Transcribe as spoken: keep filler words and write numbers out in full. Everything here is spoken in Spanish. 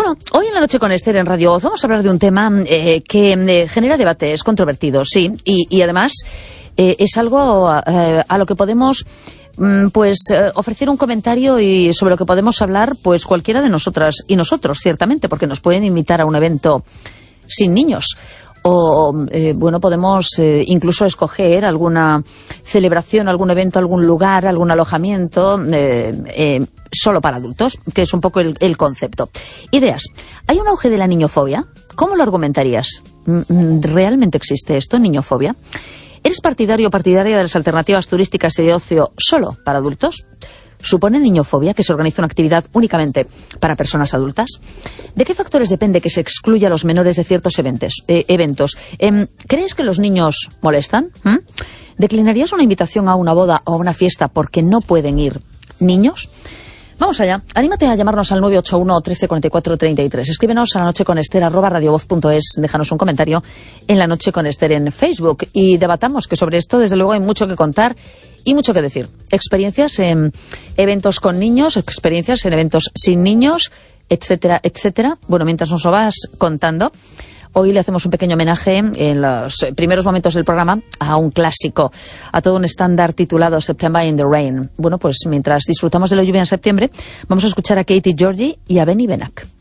Bueno, hoy en La Noche con Esther en Radio Voz vamos a hablar de un tema eh, que eh, genera debates controvertidos, sí, y, y además eh, es algo eh, a lo que podemos mm, pues eh, ofrecer un comentario y sobre lo que podemos hablar pues cualquiera de nosotras y nosotros, ciertamente, porque nos pueden invitar a un evento sin niños. O, eh, bueno, podemos eh, incluso escoger alguna celebración, algún evento, algún lugar, algún alojamiento eh, eh, solo para adultos, que es un poco el, el concepto. Ideas. ¿Hay un auge de la niñofobia? ¿Cómo lo argumentarías? ¿Realmente existe esto, niñofobia? ¿Eres partidario o partidaria de las alternativas turísticas y de ocio solo para adultos? ¿Supone niñofobia que se organice una actividad únicamente para personas adultas? ¿De qué factores depende que se excluya a los menores de ciertos eventos? Eh, eventos? Eh, ¿Crees que los niños molestan? ¿Mm? ¿Declinarías una invitación a una boda o a una fiesta porque no pueden ir niños? Vamos allá. Anímate a llamarnos al nueve ocho uno, trece, cuarenta y cuatro, treinta y tres. Escríbenos a la noche con Esther arroba radiovoz punto es. Déjanos un comentario en La Noche con Esther en Facebook y debatamos, que sobre esto desde luego hay mucho que contar y mucho que decir. Experiencias en eventos con niños, experiencias en eventos sin niños, etcétera, etcétera. Bueno, mientras nos lo vas contando, hoy le hacemos un pequeño homenaje en los primeros momentos del programa a un clásico, a todo un estándar titulado September in the Rain. Bueno, pues mientras disfrutamos de la lluvia en septiembre, vamos a escuchar a Katie Georgie y a Benny Benac.